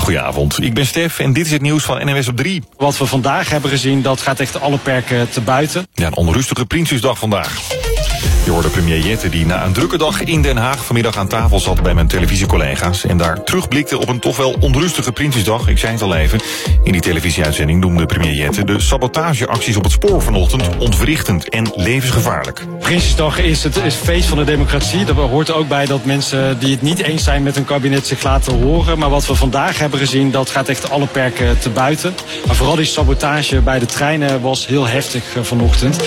Goedenavond, ik ben Stef en dit is het nieuws van NOS op 3. Wat we vandaag hebben gezien, dat gaat echt alle perken te buiten. Ja, een onrustige Prinsjesdag vandaag. Je hoorde premier Jette die na een drukke dag in Den Haag vanmiddag aan tafel zat bij mijn televisiecollega's en daar terugblikte op een toch wel onrustige Prinsjesdag. Ik zei het al even, in die televisieuitzending noemde premier Jette de sabotageacties op het spoor vanochtend ontwrichtend en levensgevaarlijk. Prinsjesdag is het feest van de democratie. Er hoort ook bij dat mensen die het niet eens zijn met een kabinet zich laten horen. Maar wat we vandaag hebben gezien, dat gaat echt alle perken te buiten. Maar vooral die sabotage bij de treinen was heel heftig vanochtend.